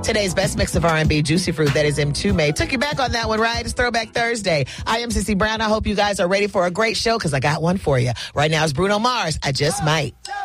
Today's best mix of R&B, Juicy Fruit, that is M2 took you back on that one, right? It's Throwback Thursday. I am Sissy Brown. I hope you guys are ready for a great show because I got one for you. Right now it's Bruno Mars, I Just Might.